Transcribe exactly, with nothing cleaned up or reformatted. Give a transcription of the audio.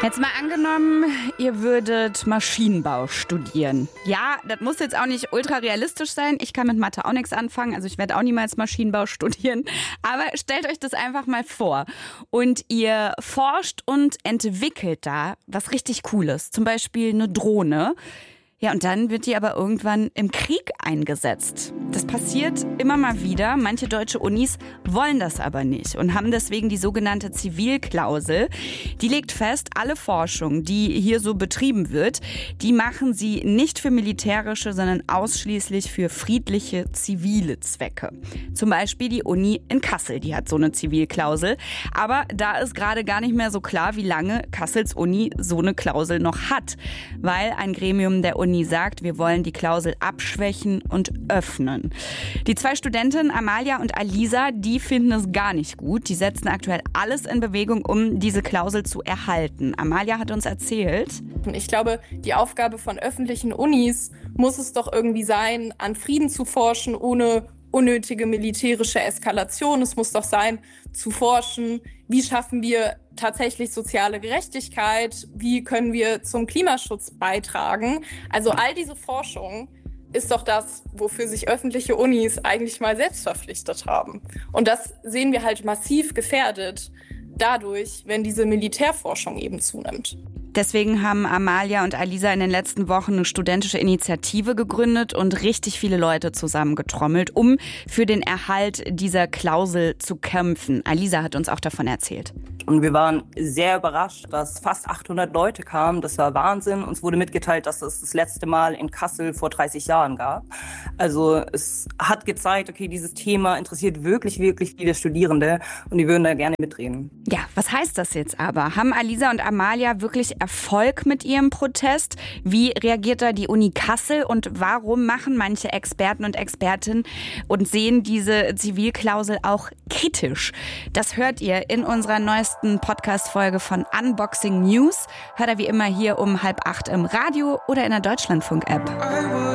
Jetzt mal angenommen, ihr würdet Maschinenbau studieren. Ja, das muss jetzt auch nicht ultra realistisch sein. Ich kann mit Mathe auch nichts anfangen, also ich werde auch niemals Maschinenbau studieren. Aber stellt euch das einfach mal vor. Und ihr forscht und entwickelt da was richtig Cooles. Zum Beispiel eine Drohne. Ja, und dann wird die aber irgendwann im Krieg eingesetzt. Das passiert immer mal wieder. Manche deutsche Unis wollen das aber nicht und haben deswegen die sogenannte Zivilklausel. Die legt fest, alle Forschung, die hier so betrieben wird, die machen sie nicht für militärische, sondern ausschließlich für friedliche, zivile Zwecke. Zum Beispiel die Uni in Kassel, die hat so eine Zivilklausel. Aber da ist gerade gar nicht mehr so klar, wie lange Kassels Uni so eine Klausel noch hat. Weil ein Gremium der Uni sagt, wir wollen die Klausel abschwächen und öffnen. Die zwei Studentinnen Amalia und Alisa, die finden es gar nicht gut. Die setzen aktuell alles in Bewegung, um diese Klausel zu erhalten. Amalia hat uns erzählt. Ich glaube, die Aufgabe von öffentlichen Unis muss es doch irgendwie sein, an Frieden zu forschen, ohne unnötige militärische Eskalation. Es muss doch sein, zu forschen, wie schaffen wir tatsächlich soziale Gerechtigkeit, wie können wir zum Klimaschutz beitragen. Also all diese Forschung ist doch das, wofür sich öffentliche Unis eigentlich mal selbst verpflichtet haben. Und das sehen wir halt massiv gefährdet dadurch, wenn diese Militärforschung eben zunimmt. Deswegen haben Amalia und Alisa in den letzten Wochen eine studentische Initiative gegründet und richtig viele Leute zusammengetrommelt, um für den Erhalt dieser Klausel zu kämpfen. Alisa hat uns auch davon erzählt. Und wir waren sehr überrascht, dass fast achthundert Leute kamen. Das war Wahnsinn. Uns wurde mitgeteilt, dass es das letzte Mal in Kassel vor dreißig Jahren gab. Also es hat gezeigt, okay, dieses Thema interessiert wirklich, wirklich viele Studierende und die würden da gerne mitreden. Ja, was heißt das jetzt aber? Haben Alisa und Amalia wirklich Erfolg mit ihrem Protest? Wie reagiert da die Uni Kassel und warum machen manche Experten und Expertinnen und sehen diese Zivilklausel auch kritisch? Das hört ihr in unserer neuesten Podcast-Folge von Unboxing News. Hört ihr wie immer hier um halb acht im Radio oder in der Deutschlandfunk-App.